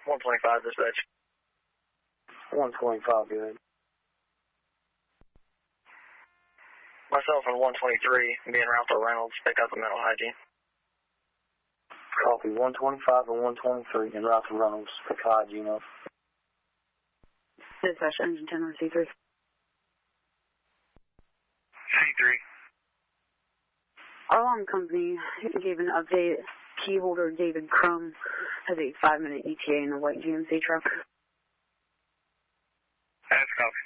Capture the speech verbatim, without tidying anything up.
one twenty-five, dispatch. one twenty-five, good. Myself and one twenty-three being Ralph Reynolds, pick up a mental hygiene. Copy, one twenty-five and one twenty-three in Ralph Reynolds, pick hygiene up. Dispatch, engine ten on C three. C three. Our alarm company gave an update. Key holder David Crum has a five-minute E T A in a white G M C truck. That's copy.